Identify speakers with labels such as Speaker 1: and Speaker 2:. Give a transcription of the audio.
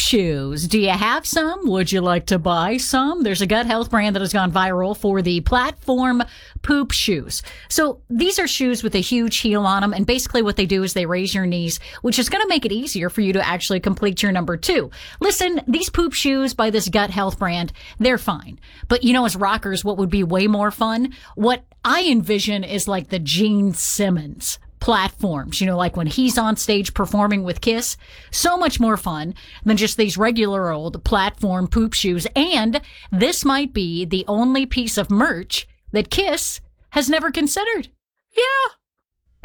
Speaker 1: shoes. Do you have some? Would you like to buy some? There's a gut health brand that has gone viral for the platform poop shoes. So these are shoes with a huge heel on them, and basically what they do is they raise your knees, which is going to make it easier for you to actually complete your number 2. Listen, these poop shoes by this gut health brand, they're fine. But as rockers, what would be way more fun? What I envision is like the Gene Simmons platforms, like when he's on stage performing with Kiss. So much more fun than just these regular old platform poop shoes. And this might be the only piece of merch that Kiss has never considered. Yeah,